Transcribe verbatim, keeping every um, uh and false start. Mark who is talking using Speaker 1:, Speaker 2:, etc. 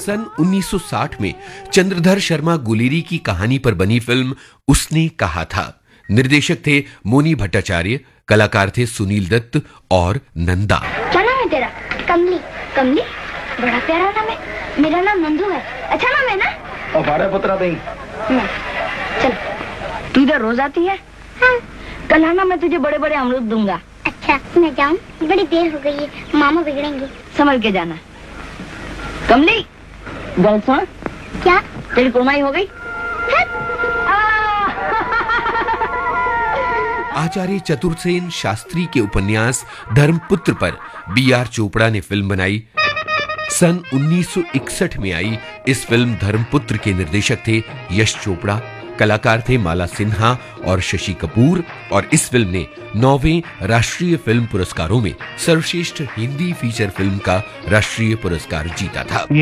Speaker 1: सन उन्नीस सौ साठ में चंद्रधर शर्मा गुलेरी की कहानी पर बनी फिल्म उसने कहा था। निर्देशक थे मोनी भट्टाचार्य, कलाकार थे सुनील दत्त और नंदा।
Speaker 2: क्या नाम है तेरा? कमली। कमली बड़ा प्यारा नाम है। मेरा नाम नंदू है। अच्छा नाम है ना?
Speaker 3: और बारह पुत्रा नहीं।
Speaker 2: चल,
Speaker 4: तू इधर रोज आती है?
Speaker 2: हाँ।
Speaker 4: कल आना, मैं तुझे बड़े बड़े अमरूद दूंगा।
Speaker 2: अच्छा, मैं जाऊँ? बड़ी देर हो गई है, मामा बिगड़ेंगे।
Speaker 4: संभल के जाना। कमली, गल सुन।
Speaker 2: क्या?
Speaker 4: तेरी कुर्माई हो गई?
Speaker 1: आचार्य चतुर्सेन शास्त्री के उपन्यास धर्मपुत्र पर बी आर चोपड़ा ने फिल्म बनाई। सन उन्नीस सौ इकसठ में आई इस फिल्म धर्मपुत्र के निर्देशक थे यश चोपड़ा, कलाकार थे माला सिन्हा और शशि कपूर, और इस फिल्म ने नौवें राष्ट्रीय फिल्म पुरस्कारों में सर्वश्रेष्ठ हिंदी फीचर फिल्म का राष्ट्रीय पुरस्कार जीता था।